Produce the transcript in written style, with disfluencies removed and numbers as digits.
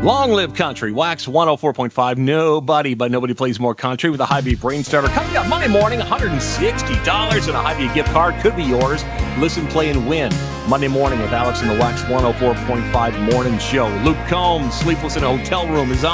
Long live country. Wax 104.5. Nobody plays more country with a Hy-Vee Brain Starter. Coming up Monday morning, $160 and a Hy-Vee gift card could be yours. Listen, play, and win. Monday morning with Alex and the Wax 104.5 morning show. Luke Combs, Sleepless in a Hotel Room, is on.